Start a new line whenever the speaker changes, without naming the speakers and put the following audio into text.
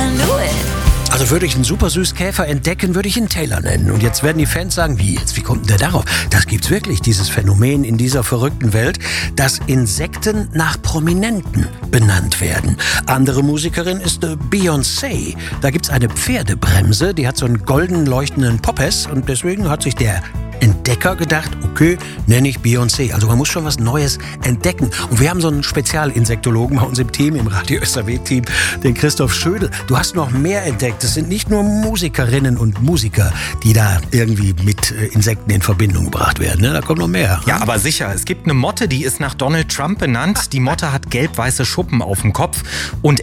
I knew it.
Also würde ich einen Supersüßkäfer entdecken, würde ich ihn Taylor nennen. Und jetzt werden die Fans sagen, wie kommt denn der darauf? Das gibt's wirklich, dieses Phänomen in dieser verrückten Welt, dass Insekten nach Prominenten benannt werden. Andere Musikerin ist Beyoncé. Da gibt's eine Pferdebremse, die hat so einen golden leuchtenden Poppes und deswegen hat sich der Entdecker gedacht, okay, nenne ich Beyoncé. Also man muss schon was Neues entdecken. Und wir haben so einen Spezialinsektologen bei uns im Team, im Radio SAW-Team, den Christoph Schödel. Du hast noch mehr entdeckt. Es sind nicht nur Musikerinnen und Musiker, die da irgendwie mit Insekten in Verbindung gebracht werden. Ne? Da kommt noch mehr.
Ja, aber sicher. Es gibt eine Motte, die ist nach Donald Trump benannt. Die Motte hat gelb-weiße Schuppen auf dem Kopf und